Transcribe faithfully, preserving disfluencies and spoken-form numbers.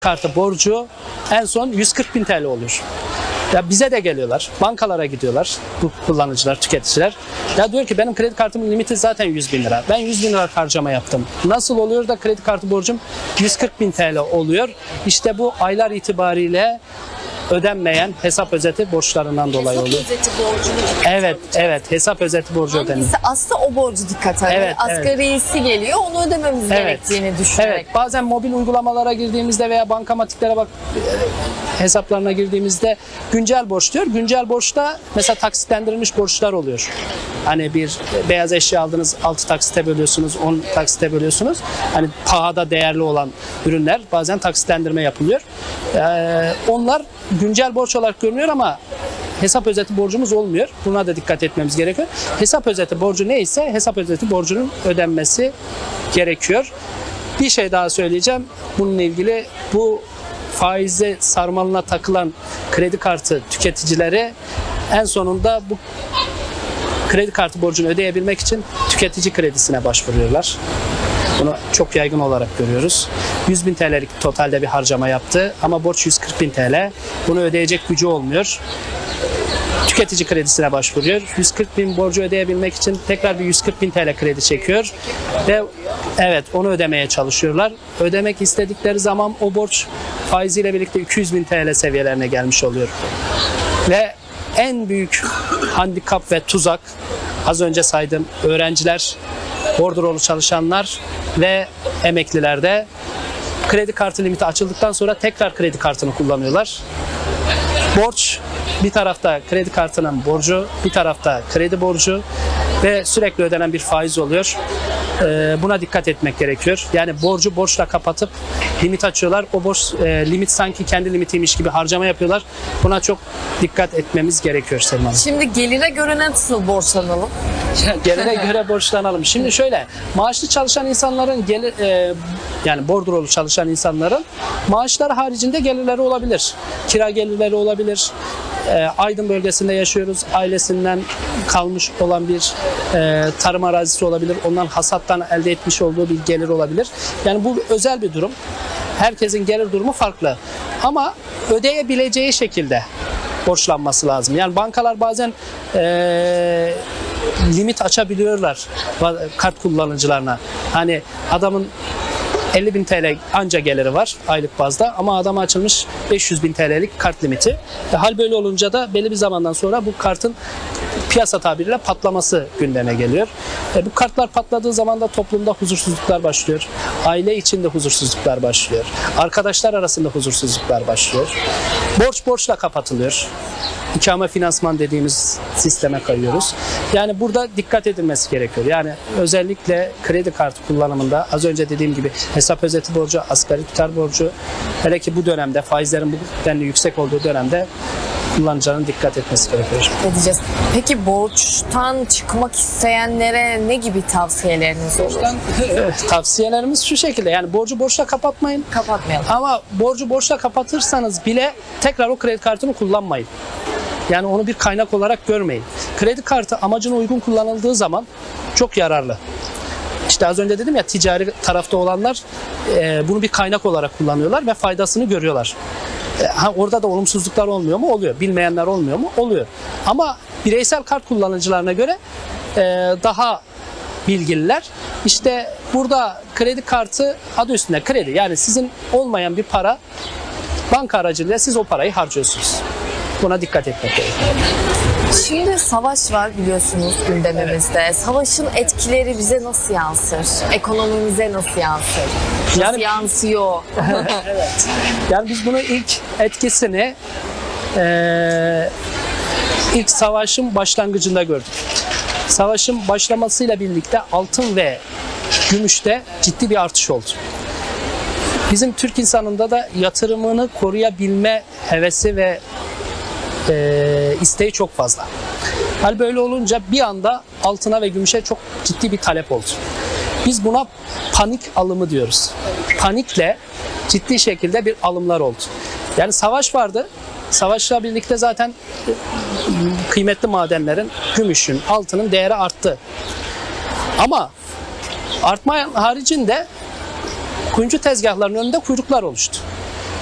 kartı borcu en son yüz kırk bin T L oluyor. Ya bize de geliyorlar, bankalara gidiyorlar bu kullanıcılar, tüketiciler. Ya diyor ki benim kredi kartımın limiti zaten yüz bin lira. Ben yüz bin lira harcama yaptım. Nasıl oluyor da kredi kartı borcum yüz kırk bin T L oluyor? İşte bu aylar itibariyle ödenmeyen hesap özeti borçlarından dolayı hesap oluyor. özeti borcunu dikkate Evet, alacağız. evet. Hesap özeti borcu ödeniyor. Hangisi aslında o borcu dikkate alıyor. Evet, evet. Asgarisi geliyor, onu ödememiz Evet. gerektiğini düşünerek. Evet, bazen mobil uygulamalara girdiğimizde veya bankamatiklere bak e, hesaplarına girdiğimizde güncel borç diyor. Güncel borçta mesela taksitlendirilmiş borçlar oluyor. Hani bir beyaz eşya aldınız, altı taksite bölüyorsunuz, on taksite bölüyorsunuz. Hani pahada değerli olan ürünler bazen taksitlendirme yapılıyor. Ee, onlar güncel borç olarak görünüyor ama hesap özeti borcumuz olmuyor. Buna da dikkat etmemiz gerekiyor. Hesap özeti borcu neyse hesap özeti borcunun ödenmesi gerekiyor. Bir şey daha söyleyeceğim. Bununla ilgili bu faize sarmalına takılan kredi kartı tüketicileri en sonunda bu kredi kartı borcunu ödeyebilmek için tüketici kredisine başvuruyorlar. Bunu çok yaygın olarak görüyoruz. yüz bin T L'lik totalde bir harcama yaptı ama borç yüz kırk bin T L. Bunu ödeyecek gücü olmuyor. Tüketici kredisine başvuruyor. yüz kırk bin borcu ödeyebilmek için tekrar bir yüz kırk bin T L kredi çekiyor. Ve evet onu ödemeye çalışıyorlar. Ödemek istedikleri zaman o borç faiziyle birlikte iki yüz bin T L seviyelerine gelmiş oluyor. Ve en büyük handikap ve tuzak az önce saydığım öğrenciler, bordrolu çalışanlar ve emeklilerde kredi kartı limiti açıldıktan sonra tekrar kredi kartını kullanıyorlar. Borç bir tarafta kredi kartının borcu, bir tarafta kredi borcu ve sürekli ödenen bir faiz oluyor. Buna dikkat etmek gerekiyor. Yani borcu borçla kapatıp limit açıyorlar. O borç e, limit sanki kendi limitiymiş gibi harcama yapıyorlar. Buna çok dikkat etmemiz gerekiyor Selma Hanım. Şimdi gelire göre nasıl borçlanalım? Gelire göre borçlanalım. Şimdi şöyle, maaşlı çalışan insanların gelir, e, yani bordrolu çalışan insanların maaşları haricinde gelirleri olabilir. Kira gelirleri olabilir. E, Aydın bölgesinde yaşıyoruz. Ailesinden kalmış olan bir e, tarım arazisi olabilir. Ondan hasattan elde etmiş olduğu bir gelir olabilir. Yani bu özel bir durum. Herkesin gelir durumu farklı. Ama ödeyebileceği şekilde borçlanması lazım. Yani bankalar bazen e, limit açabiliyorlar kart kullanıcılarına. Hani adamın elli bin T L anca geliri var aylık bazda ama adama açılmış beş yüz bin T L'lik kart limiti. E, hal böyle olunca da belli bir zamandan sonra bu kartın piyasa tabiriyle patlaması gündeme geliyor. E, bu kartlar patladığı zaman da toplumda huzursuzluklar başlıyor. Aile içinde huzursuzluklar başlıyor. Arkadaşlar arasında huzursuzluklar başlıyor. Borç borçla kapatılıyor. İkame finansman dediğimiz sisteme kayıyoruz. Yani burada dikkat edilmesi gerekiyor. Yani özellikle kredi kartı kullanımında az önce dediğim gibi hesap özeti borcu, asgari tutar borcu, hele ki bu dönemde faizlerin bu denli yüksek olduğu dönemde kullanıcının dikkat etmesi gerekiyor. Edeceğiz. Peki borçtan çıkmak isteyenlere ne gibi tavsiyeleriniz olur? Tavsiyelerimiz şu şekilde, yani borcu borçla kapatmayın. Kapatmayalım. Ama borcu borçla kapatırsanız bile tekrar o kredi kartını kullanmayın. Yani onu bir kaynak olarak görmeyin. Kredi kartı amacına uygun kullanıldığı zaman çok yararlı. İşte az önce dedim ya, ticari tarafta olanlar e, bunu bir kaynak olarak kullanıyorlar ve faydasını görüyorlar. E, ha, orada da olumsuzluklar olmuyor mu? Oluyor. Bilmeyenler olmuyor mu? Oluyor. Ama bireysel kart kullanıcılarına göre e, daha bilgililer. İşte burada kredi kartı adı üstünde kredi. Yani sizin olmayan bir para, banka aracılığıyla siz o parayı harcıyorsunuz. Buna dikkat etmek gerekiyor. Şimdi savaş var biliyorsunuz gündemimizde. Evet. Savaşın etkileri bize nasıl yansır? Ekonomimize nasıl yansır? Nasıl Yani, yansıyor? evet. Yani biz bunu ilk etkisini e, ilk savaşın başlangıcında gördük. Savaşın başlamasıyla birlikte altın ve gümüşte ciddi bir artış oldu. Bizim Türk insanında da yatırımını koruyabilme hevesi ve e, isteği çok fazla. Hal böyle olunca bir anda altına ve gümüşe çok ciddi bir talep oldu. Biz buna panik alımı diyoruz. Panikle ciddi şekilde bir alımlar oldu. Yani savaş vardı. Savaşla birlikte zaten kıymetli madenlerin, gümüşün, altının değeri arttı. Ama artma haricinde kuyumcu tezgahlarının önünde kuyruklar oluştu.